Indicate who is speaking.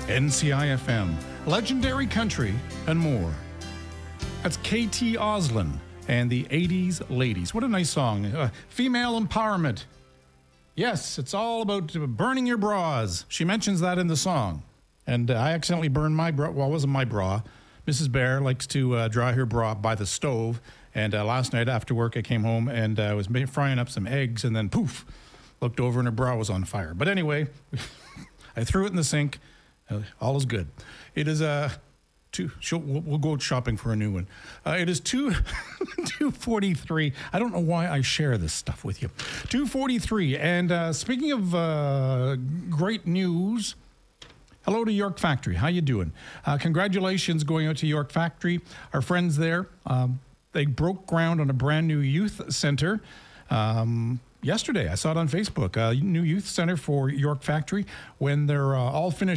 Speaker 1: NCIFM, legendary country, and more. That's KT Oslin and the 80s Ladies. What a nice song. Female empowerment. Yes, it's all about burning your bras. She mentions that in the song. And I accidentally burned my bra. Well, it wasn't my bra. Mrs. Bear likes to dry her bra by the stove. And last night after work, I came home and I was frying up some eggs, and then poof, looked over and her bra was on fire. But anyway, I threw it in the sink. All is good. It is we'll go shopping for a new one. It is 2:43. I don't know why I share this stuff with you. 2:43. And speaking of great news, hello to York Factory. How you doing? Congratulations going out to York Factory. Our friends there, they broke ground on a brand new youth center. Yesterday, I saw it on Facebook, a new youth center for York Factory. When they're all finished